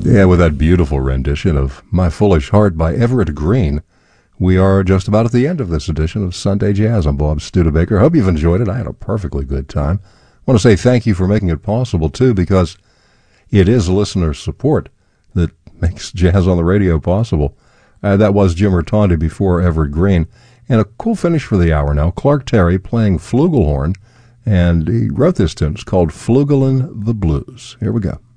Yeah, with that beautiful rendition of My Foolish Heart by Everett Green, we are just about at the end of this edition of Sunday Jazz. I'm Bob Studebaker. Hope you've enjoyed it. I had a perfectly good time. I want to say thank you for making it possible, too, because it is listener support that makes Jazz on the Radio possible. That was Jim Rotondi before Everett Green. And a cool finish for the hour now. Clark Terry playing flugelhorn, and he wrote this tune. It's called Flugelin' the Blues. Here we go.